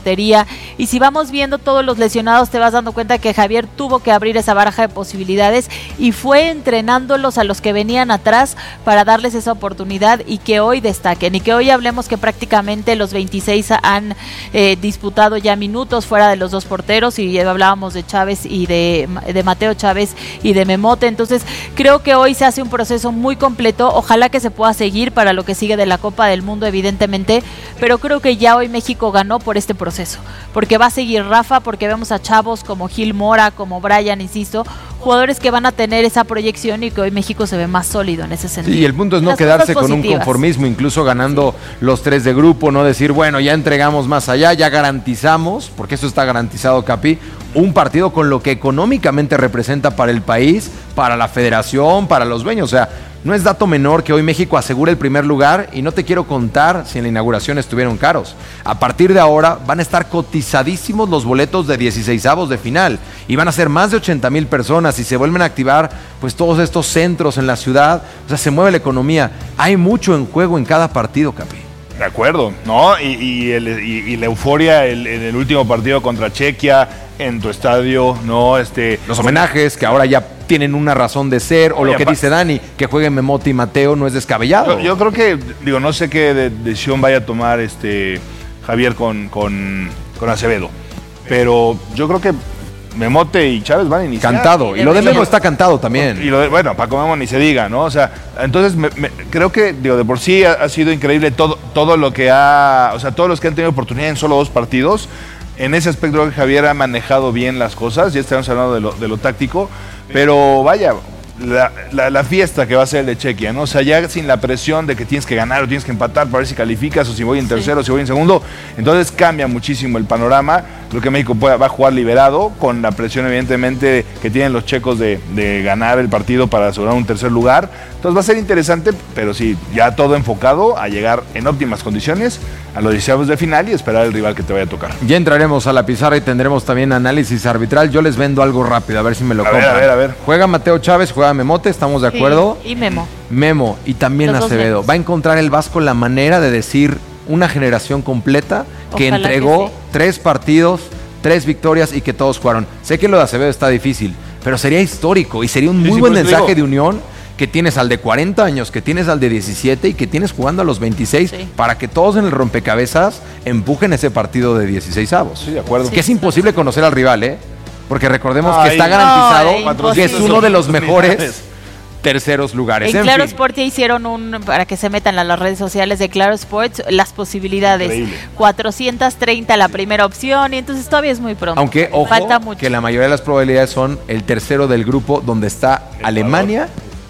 portería. Y si vamos viendo todos los lesionados, te vas dando cuenta que Javier tuvo que abrir esa baraja de posibilidades y fue entrenándolos a los que venían atrás para darles esa oportunidad y que hoy destaquen. Y que hoy hablemos que prácticamente los veintiséis han eh, disputado ya minutos fuera de los dos porteros, y hablábamos de Chávez y de, de Mateo Chávez y de Memote. Entonces creo que hoy se hace un proceso muy completo. Ojalá que se pueda seguir para lo que sigue de la Copa del Mundo, evidentemente, pero creo que ya hoy México ganó por este proceso, porque va a seguir Rafa, porque vemos a chavos como Gil Mora, como Brian, insisto, jugadores que van a tener esa proyección y que hoy México se ve más sólido en ese sentido. Sí, y el punto es no Las quedarse cosas con un positivas. conformismo, incluso ganando sí. los tres de grupo, no decir, bueno, ya entregamos más allá, ya garantizamos, porque eso está garantizado, Capi, un partido con lo que económicamente representa para el país, para la federación, para los dueños. O sea, no es dato menor que hoy México asegure el primer lugar, y no te quiero contar si en la inauguración estuvieron caros. A partir de ahora van a estar cotizadísimos los boletos de dieciseisavos de final y van a ser más de ochenta mil personas y se vuelven a activar pues todos estos centros en la ciudad. O sea, se mueve la economía. Hay mucho en juego en cada partido, Capi. De acuerdo, ¿no? Y, y, el, y, y la euforia el, en el último partido contra Chequia, en tu estadio, ¿no? Este, los homenajes que ahora ya tienen una razón de ser, o lo que dice Dani, que jueguen Memote y Mateo, no es descabellado. Yo, yo creo que, digo, no sé qué de, decisión vaya a tomar este Javier con, con, con Acevedo, pero yo creo que Memote y Chávez van a iniciar. Cantado, y lo de Memo está cantado también. Y lo de, bueno, Paco Memo ni se diga, ¿no? O sea, entonces me, me, creo que, digo, de por sí ha, ha sido increíble todo, todo lo que ha, o sea, todos los que han tenido oportunidad en solo dos partidos. En ese aspecto creo que Javier ha manejado bien las cosas, ya estamos hablando de lo, de lo táctico, pero vaya, la, la, la fiesta que va a ser el de Chequia, ¿no? O sea, ya sin la presión de que tienes que ganar o tienes que empatar para ver si calificas o si voy en tercero, sí. si voy en segundo, entonces cambia muchísimo el panorama. Creo que México puede, va a jugar liberado, con la presión evidentemente que tienen los checos de, de ganar el partido para asegurar un tercer lugar. Entonces va a ser interesante, pero sí, ya todo enfocado a llegar en óptimas condiciones a los dieciavos de final y esperar el rival que te vaya a tocar. Ya entraremos a la pizarra y tendremos también análisis arbitral. Yo les vendo algo rápido, a ver si me lo a compran. Ver, a ver, a ver. Juega Mateo Chávez, juega Memote, ¿estamos de acuerdo? Sí, y Memo. Memo, y también Los Acevedo. Va a encontrar el Vasco la manera de decir una generación completa que Ojalá entregó que sí. tres partidos, tres victorias y que todos jugaron. Sé que lo de Acevedo está difícil, pero sería histórico y sería un muy sí, sí, buen pues mensaje digo. de unión, que tienes al de cuarenta años, que tienes al de diecisiete y que tienes jugando a los veintiséis, sí. para que todos en el rompecabezas empujen ese partido de dieciseisavos. Sí, de acuerdo. Que es imposible conocer al rival, ¿eh? Porque recordemos Ay, que está garantizado no, que es uno de los mejores terceros lugares. En, en Claro fin. Sport ya hicieron un, para que se metan a las redes sociales de Claro Sports, las posibilidades. Increíble. cuatrocientos treinta la primera opción, y entonces todavía es muy pronto. Aunque, ojo, falta mucho. que la mayoría de las probabilidades son el tercero del grupo, donde está Ecuador. Alemania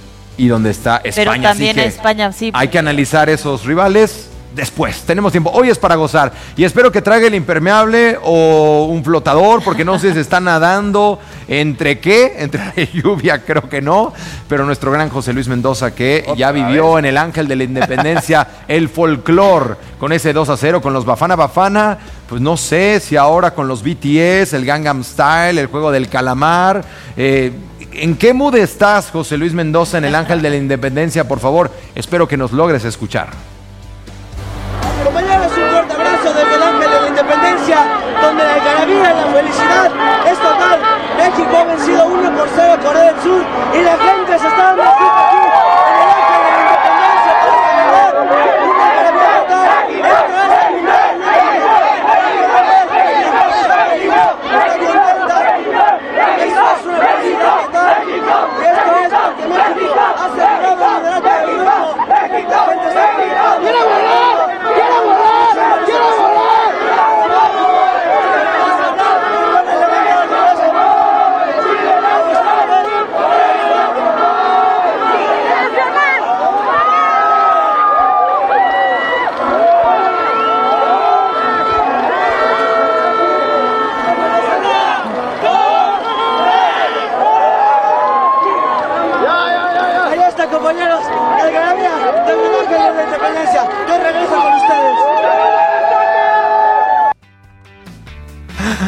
y donde está España. Pero también Así que España, sí. hay que analizar esos rivales después. Tenemos tiempo. Hoy es para gozar. Y espero que traiga el impermeable o un flotador, porque no sé si está nadando. ¿Entre qué? Entre lluvia, creo que no. Pero nuestro gran José Luis Mendoza, que Otra ya vivió vez. en el Ángel de la Independencia el folclor con ese dos a cero con los Bafana Bafana. Pues no sé si ahora con los B T S, el Gangnam Style, el juego del calamar. Eh, ¿En qué mood estás, José Luis Mendoza, en el Ángel de la Independencia? Por favor, espero que nos logres escuchar. Compañeros, un fuerte abrazo desde el Ángel de la Independencia, donde la algarabía y la felicidad es total. México ha vencido uno por cero a Corea del Sur y la gente se está dando cita aquí en el Ángel de la Independencia para celebrar una algarabía total. Esto es el final. Esto es una felicidad total. Y esto es porque México ha celebrado el liderato del grupo. La gente está gritando. ¡Quiero volar! ¡Quiero volar! ¡Quiero volar! Ahí está, compañeros, la algarabía del Ángel de la Independencia. Yo regreso con ustedes.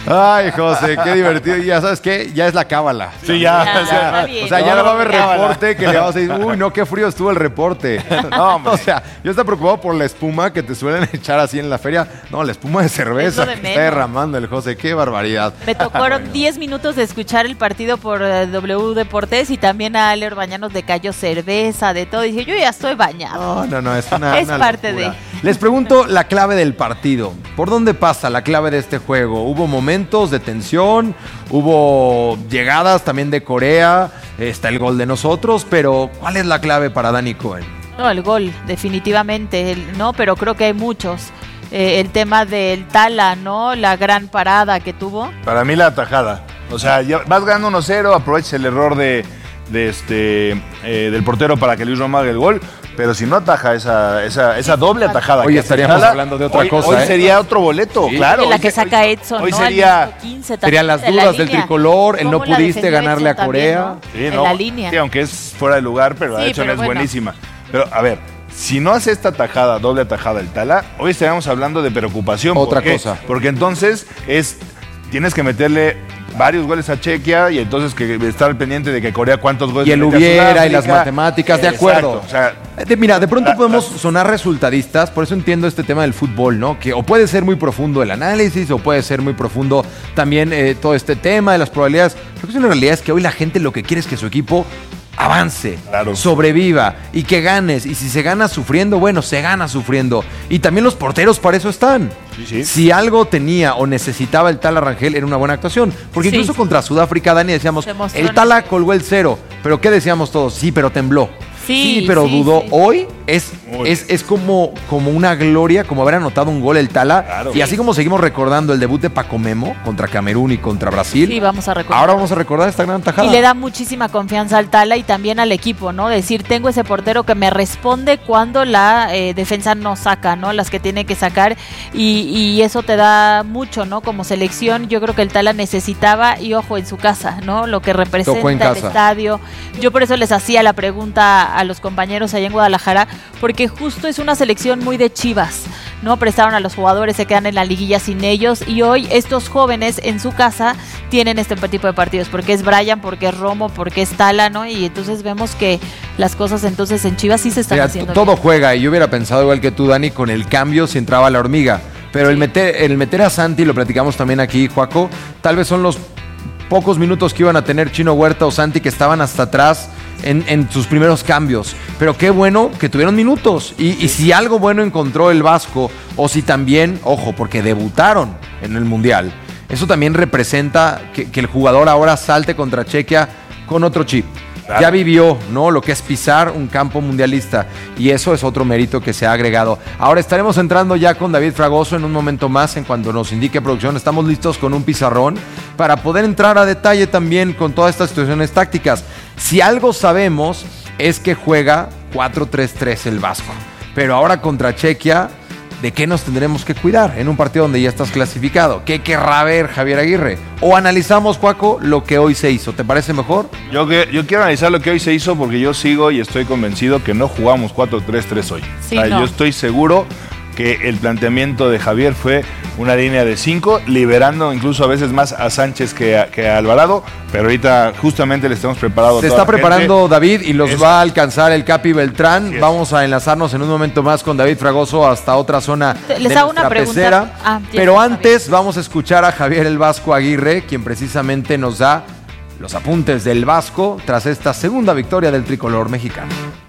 Ay, José, qué divertido. Y ya sabes qué, ya es la cábala. Sí, ya. Ya, o sea, o sea, ya no va a haber cábala. reporte que le vamos a decir, uy, no, qué frío estuvo el reporte. No, hombre. O sea, yo estoy preocupado por la espuma que te suelen echar así en la feria. No, la espuma de cerveza Eso de que menos. está derramando el José, qué barbaridad. Me tocaron diez minutos de escuchar el partido por eh, W Deportes y también a Ale Orbañanos le cayó cerveza, de todo. Y dije, yo ya estoy bañado. No, no, no, es una Es una parte locura. de. Les pregunto la clave del partido. ¿Por dónde pasa la clave de este juego? ¿Hubo momentos de tensión? ¿Hubo llegadas también de Corea? Está el gol de nosotros, pero ¿cuál es la clave para Dani Cohen? No, el gol, definitivamente, el- ¿no? Pero creo que hay muchos. Eh, el tema del Tala, ¿no? La gran parada que tuvo. Para mí la atajada. O sea, ya vas ganando uno cero, aprovechas el error de, de este eh, del portero para que Luis Romo haga el gol. Pero si no ataja esa, esa, esa doble atajada. Hoy que estaríamos hace Tala, hablando de otra hoy- cosa, Hoy ¿eh? sería otro boleto, Sí. claro. Y la Hoy que se- saca hoy- Edson, hoy ¿no? sería- Al minuto quince, Serían las también de la dudas del línea. tricolor, el no ¿Cómo la pudiste defendió ganarle a Edson Corea. también, ¿no? Sí, En no, la línea. sí, aunque es fuera de lugar, pero la Sí, Edson pero es bueno. buenísima. Pero, a ver, si no hace esta atajada, doble atajada el Tala, hoy estaríamos hablando de preocupación. ¿Por Otra qué? cosa. Porque entonces es tienes que meterle varios goles a Chequia y entonces que estar al pendiente de que Corea cuántos goles Y el le mete a hubiera y las Sudáfrica. matemáticas, de Exacto, acuerdo. o sea, De- mira, de pronto la- podemos sonar resultadistas, por eso entiendo este tema del fútbol, ¿no? Que o puede ser muy profundo el análisis, o puede ser muy profundo también eh, todo este tema de las probabilidades. Lo que es una realidad es que hoy la gente lo que quiere es que su equipo avance, Claro. sobreviva y que ganes. Y si se gana sufriendo, bueno, se gana sufriendo. Y también los porteros para eso están. Sí, sí. Si algo tenía o necesitaba el Tala Rangel, era una buena actuación. Porque Sí. incluso contra Sudáfrica, Dani, decíamos, Se mostró el en Tala el- colgó el cero. Pero ¿qué decíamos todos? Sí, pero tembló. Sí, pero sí, dudó. sí. Hoy es, Muy es, es como, como una gloria, como haber anotado un gol el Tala. Claro. Y así como seguimos recordando el debut de Paco Memo contra Camerún y contra Brasil, Sí, vamos a recordar. ahora vamos a recordar esta gran tajada. Y le da muchísima confianza al Tala y también al equipo, ¿no? Decir, tengo ese portero que me responde cuando la eh, defensa no saca, ¿no? Las que tiene que sacar y, y eso te da mucho, ¿no? Como selección, yo creo que el Tala necesitaba y ojo en su casa, ¿no? Lo que Tocó en representa el casa. estadio. Yo por eso les hacía la pregunta a los compañeros allá en Guadalajara, porque justo es una selección muy de Chivas, ¿no? Prestaron a los jugadores, se quedan en la liguilla sin ellos y hoy estos jóvenes en su casa tienen este tipo de partidos, porque es Brian, porque es Romo, porque es Tala, ¿no? Y entonces vemos que las cosas entonces en Chivas sí se están Mira, haciendo todo bien. juega y yo hubiera pensado igual que tú, Dani, con el cambio si entraba la hormiga. Pero el, meter, el meter a Santi, lo platicamos también aquí, Joaco, tal vez son los pocos minutos que iban a tener Chino Huerta o Santi que estaban hasta atrás en, en sus primeros cambios. Pero qué bueno que tuvieron minutos. Y, y si algo bueno encontró el Vasco, o si también, ojo, porque debutaron en el Mundial, eso también representa que, que el jugador ahora salte contra Chequia con otro chip. Claro. Ya vivió, ¿no? Lo que es pisar un campo mundialista. Y eso es otro mérito que se ha agregado. Ahora estaremos entrando ya con David Fragoso en un momento más, en cuanto nos indique producción. Estamos listos con un pizarrón para poder entrar a detalle también con todas estas situaciones tácticas. Si algo sabemos es que juega cuatro tres tres el Vasco. Pero ahora contra Chequia, ¿de qué nos tendremos que cuidar en un partido donde ya estás clasificado? ¿Qué querrá ver Javier Aguirre? O analizamos, Juaco, lo que hoy se hizo. ¿Te parece mejor? Yo, que- yo quiero analizar lo que hoy se hizo porque yo sigo y estoy convencido que no jugamos cuatro tres tres hoy. Sí, O sea, no. Yo estoy seguro que el planteamiento de Javier fue una línea de cinco, liberando incluso a veces más a Sánchez que a, que a Alvarado, pero ahorita justamente le estamos preparando. Se a toda está la preparando gente. David y los Es- va a alcanzar el Capi Beltrán. Así es. Vamos a enlazarnos en un momento más con David Fragoso hasta otra zona Les de hago una nuestra pregunta. pecera. Ah, ya Pero está, antes vamos a escuchar a Javier el Vasco Aguirre, quien precisamente nos da los apuntes del Vasco tras esta segunda victoria del tricolor mexicano.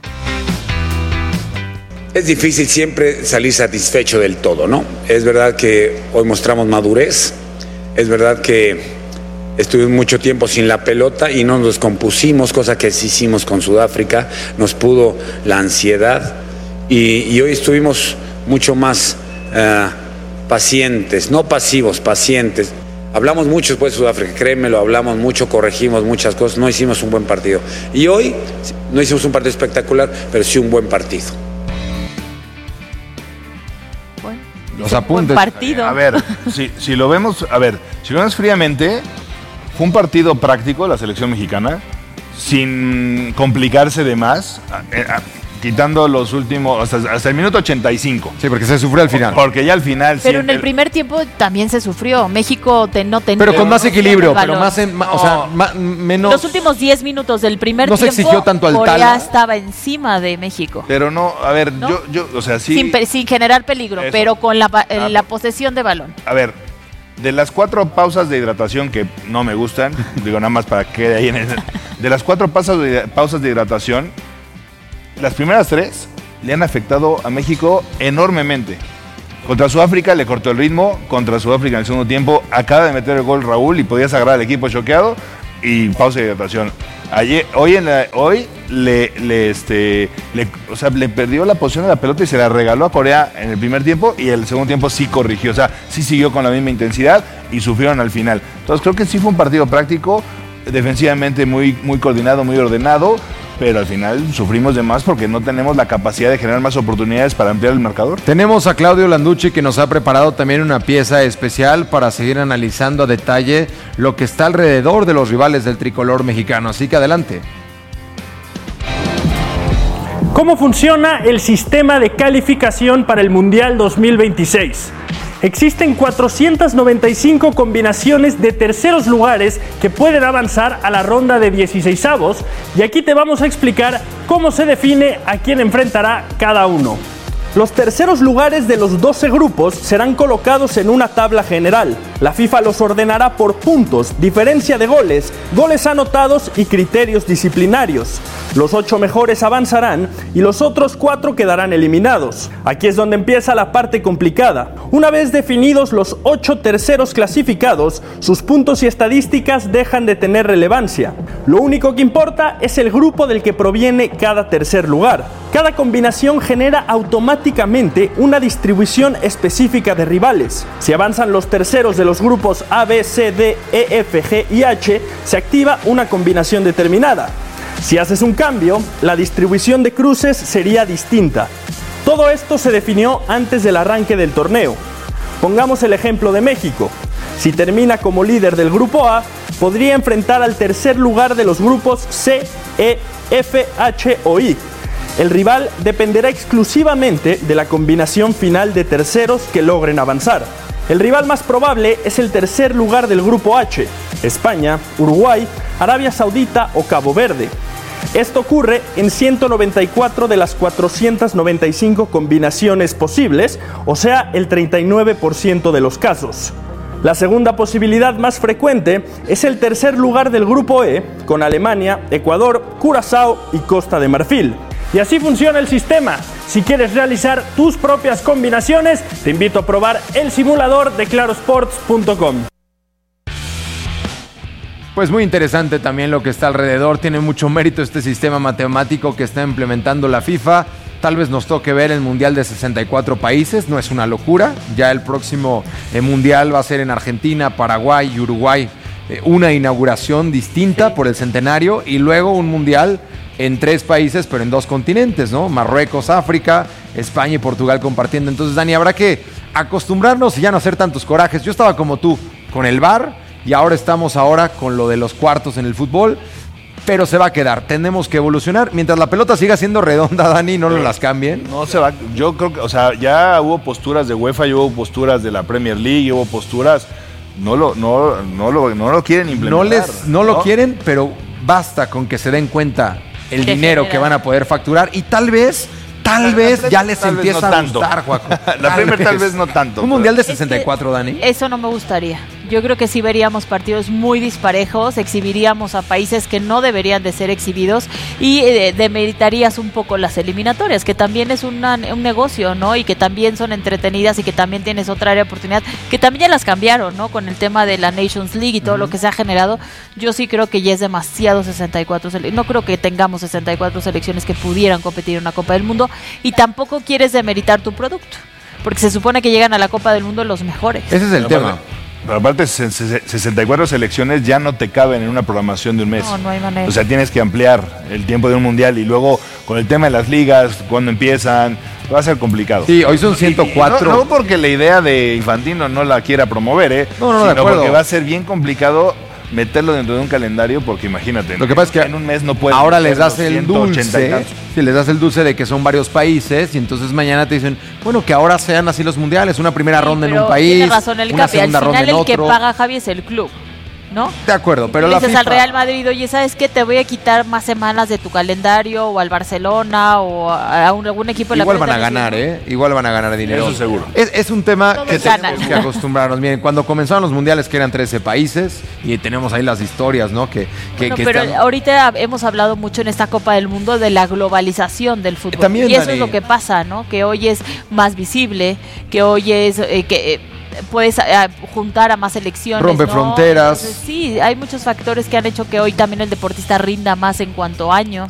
Es difícil siempre salir satisfecho del todo, ¿no? Es verdad que hoy mostramos madurez, es verdad que estuvimos mucho tiempo sin la pelota y no nos descompusimos, cosa que sí hicimos con Sudáfrica, nos pudo la ansiedad y, y hoy estuvimos mucho más eh, pacientes, no pasivos, pacientes. Hablamos mucho después de Sudáfrica, créemelo, hablamos mucho, corregimos muchas cosas, no hicimos un buen partido. Y hoy no hicimos un partido espectacular, pero sí un buen partido. Los Buen apuntes. partido. A ver, si, si lo vemos, a ver, si lo vemos fríamente, fue un partido práctico la selección mexicana, sin complicarse de más. Eh, ah, quitando los últimos, hasta, hasta el minuto ochenta y cinco. Sí, porque se sufrió al final. Porque ya al final... Pero sí, en el primer tiempo también se sufrió. México te, no tenía... Pero con más equilibrio, pero más, en, ma, o sea, ma, menos... Los últimos diez minutos del primer no tiempo, se exigió tanto al Corea tala. estaba encima de México. Pero no, a ver, ¿no? yo, yo, o sea, sí... Sin, sin generar peligro, Eso. pero con la, eh, Ah, la posesión de balón. A ver, de las cuatro pausas de hidratación que no me gustan, digo nada más para que quede ahí en el... De las cuatro pausas de, pausas de hidratación, las primeras tres le han afectado a México enormemente. Contra Sudáfrica le cortó el ritmo, contra Sudáfrica en el segundo tiempo acaba de meter el gol Raúl y podías agarrar al equipo choqueado y pausa de hidratación. Ayer, hoy en la, hoy le, le, este, le, o sea, le perdió la posición de la pelota y se la regaló a Corea en el primer tiempo y el segundo tiempo sí corrigió, o sea, sí siguió con la misma intensidad y sufrieron al final. Entonces creo que sí fue un partido práctico, defensivamente muy, muy coordinado, muy ordenado, pero al final sufrimos de más porque no tenemos la capacidad de generar más oportunidades para ampliar el marcador. Tenemos a Claudio Landucci que nos ha preparado también una pieza especial para seguir analizando a detalle lo que está alrededor de los rivales del tricolor mexicano, así que adelante. ¿Cómo funciona el sistema de calificación para el Mundial dos mil veintiséis? Existen cuatrocientas noventa y cinco combinaciones de terceros lugares que pueden avanzar a la ronda de dieciseisavos y aquí te vamos a explicar cómo se define a quién enfrentará cada uno. Los terceros lugares de los doce grupos serán colocados en una tabla general. La FIFA los ordenará por puntos, diferencia de goles, goles anotados y criterios disciplinarios. Los ocho mejores avanzarán y los otros cuatro quedarán eliminados. Aquí es donde empieza la parte complicada. Una vez definidos los ocho terceros clasificados, sus puntos y estadísticas dejan de tener relevancia. Lo único que importa es el grupo del que proviene cada tercer lugar. Cada combinación genera automáticamente una distribución específica de rivales. Si avanzan los terceros de los grupos A, B, C, D, E, F, G y H, se activa una combinación determinada. Si haces un cambio, la distribución de cruces sería distinta. Todo esto se definió antes del arranque del torneo. Pongamos el ejemplo de México. Si termina como líder del grupo A, podría enfrentar al tercer lugar de los grupos C, E, F, H o I. El rival dependerá exclusivamente de la combinación final de terceros que logren avanzar. El rival más probable es el tercer lugar del grupo H, España, Uruguay, Arabia Saudita o Cabo Verde. Esto ocurre en ciento noventa y cuatro de las cuatrocientas noventa y cinco combinaciones posibles, o sea, el treinta y nueve por ciento de los casos. La segunda posibilidad más frecuente es el tercer lugar del grupo E, con Alemania, Ecuador, Curazao y Costa de Marfil. Y así funciona el sistema. Si quieres realizar tus propias combinaciones, te invito a probar el simulador de claro sports punto com. Pues muy interesante también lo que está alrededor. Tiene mucho mérito este sistema matemático que está implementando la FIFA. Tal vez nos toque ver el Mundial de sesenta y cuatro países. No es una locura. Ya el próximo eh, Mundial va a ser en Argentina, Paraguay y Uruguay. Eh, una inauguración distinta por el centenario y luego un Mundial en tres países, pero en dos continentes, ¿no? Marruecos, África, España y Portugal compartiendo. Entonces, Dani, habrá que acostumbrarnos y ya no hacer tantos corajes. Yo estaba como tú, con el V A R, y ahora estamos ahora con lo de los cuartos en el fútbol, pero se va a quedar. Tenemos que evolucionar. Mientras la pelota siga siendo redonda, Dani, no nos las cambien. No se va. Yo creo que, o sea, ya hubo posturas de UEFA, ya hubo posturas de la Premier League, ya hubo posturas. No lo, no, no lo, no lo quieren implementar. No, les, no, ¿no? lo quieren, pero basta con que se den cuenta el dinero que van a poder facturar y tal vez, tal la, vez la ya les empieza no a gustar, Juaco. La Premier tal vez no tanto. Un Mundial de sesenta y cuatro, Dani. Eso no me gustaría. Yo creo que sí veríamos partidos muy disparejos, exhibiríamos a países que no deberían de ser exhibidos y eh, demeritarías un poco las eliminatorias, que también es una, un negocio, ¿no? Y que también son entretenidas y que también tienes otra área de oportunidad, que también ya las cambiaron, ¿no? Con el tema de la Nations League y todo uh-huh. lo que se ha generado. Yo sí creo que ya es demasiado sesenta y cuatro selecciones. No creo que tengamos sesenta y cuatro selecciones que pudieran competir en una Copa del Mundo y tampoco quieres demeritar tu producto, porque se supone que llegan a la Copa del Mundo los mejores. Ese es el Pero tema. Vale. Pero aparte, sesenta y cuatro selecciones ya no te caben en una programación de un mes. No, no hay manera. O sea, tienes que ampliar el tiempo de un mundial y luego con el tema de las ligas, cuando empiezan, va a ser complicado. Sí, hoy son ciento cuatro. No, no porque la idea de Infantino no la quiera promover, ¿eh? No, no, sino de acuerdo. porque va a ser bien complicado meterlo dentro de un calendario, porque imagínate, Lo que pasa es que en un mes no puedes ahora meter les das el ciento ochenta y dulce, tantos. sí, les das el dulce de que son varios países y entonces mañana te dicen, bueno, que ahora sean así los mundiales, una primera Sí, ronda en pero un país, tiene razón el una Capi, al segunda ronda final en el que otro. paga, Javi, es el club, ¿no? De acuerdo, pero Le la dices FIFA... al Real Madrid, oye, ¿sabes qué? Te voy a quitar más semanas de tu calendario, o al Barcelona, o a un- algún equipo de la Igual van a Primera ganar, División. ¿eh? Igual van a ganar dinero. Eso seguro. Es, es un tema Todos que ganan. tenemos que acostumbrarnos. Miren, cuando comenzaron los mundiales, que eran trece países, y tenemos ahí las historias, ¿no? Que, que, Bueno, que pero están- ahorita hemos hablado mucho en esta Copa del Mundo de la globalización del fútbol. También, y eso Dani. es lo que pasa, ¿no? Que hoy es más visible, que hoy es eh, que eh, puedes eh, juntar a más selecciones. Rompe ¿no? fronteras. Entonces, sí, hay muchos factores que han hecho que hoy también el deportista rinda más en cuanto a años.